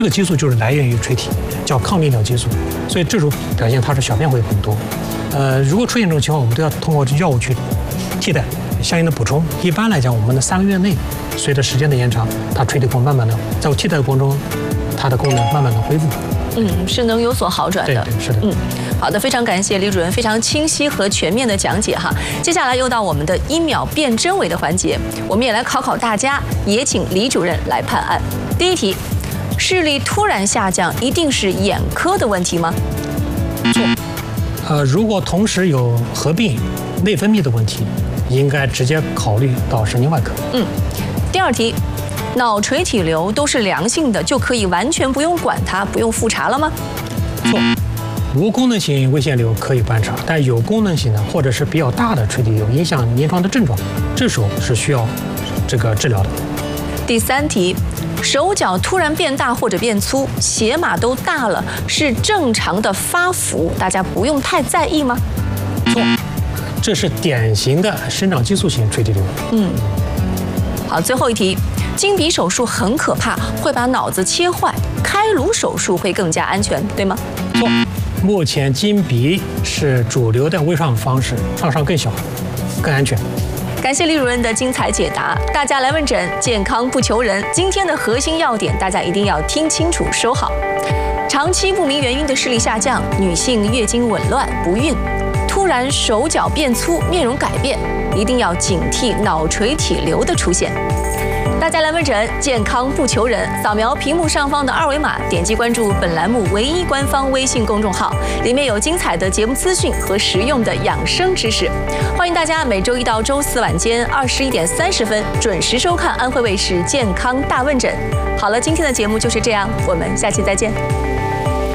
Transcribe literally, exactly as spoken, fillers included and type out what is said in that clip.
这个激素就是来源于垂体，叫抗利尿激素，所以这种表现它是小便会很多。呃，如果出现这种情况，我们都要通过药物去替代，相应的补充。一般来讲，我们的三个月内，随着时间的延长，它垂体功慢慢的在替代的过程中，它的功能慢慢的恢复。 嗯，是能有所好转的。 对，是的。 嗯，好的，非常感谢李主任非常清晰和全面的讲解哈。接下来又到我们的一秒辨真伪的环节，我们也来考考大家，也请李主任来判案。第一题，视力突然下降，一定是眼科的问题吗？ 错。呃，如果同时有合并内分泌的问题，应该直接考虑到神经外科。 嗯。第二题，脑垂体瘤都是良性的，就可以完全不用管它，不用复查了吗？ 错。无功能性微腺瘤可以观察，但有功能性的或者是比较大的垂体瘤影响临床的症状，这时候是需要这个治疗的。 第三题，手脚突然变大或者变粗，鞋码都大了，是正常的发福，大家不用太在意吗？ 错，这是典型的生长激素型垂体瘤。 嗯，好，最后一题，金鼻手术很可怕，会把脑子切坏，开颅手术会更加安全，对吗？ 错，目前金鼻是主流的微创方式，创伤更小，更安全。 感谢李主任的精彩解答。大家来问诊，健康不求人。今天的核心要点，大家一定要听清楚，收好。长期不明原因的视力下降，女性月经紊乱、不孕，突然手脚变粗、面容改变，一定要警惕脑垂体瘤的出现。大家来问诊，健康不求人。扫描屏幕上方的二维码，点击关注本栏目唯一官方微信公众号，里面有精彩的节目资讯和实用的养生知识。欢迎大家每周一到周四晚间二十一点三十分准时收看安徽卫视健康大问诊。好了，今天的节目就是这样，我们下期再见。